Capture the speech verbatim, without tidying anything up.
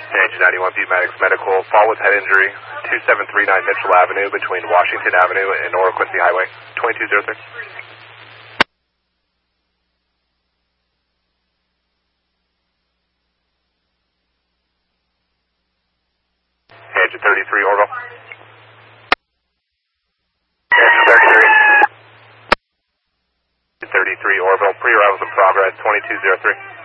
Engine ninety-one, Butte Maddox Medical, fall with head injury, two seven three nine Mitchell Avenue between Washington Avenue and North Quincy Highway, twenty-two oh three. Engine thirty-three, Orville. Engine thirty-three. thirty-three, Orville, pre-arrivals in progress, twenty-two oh three.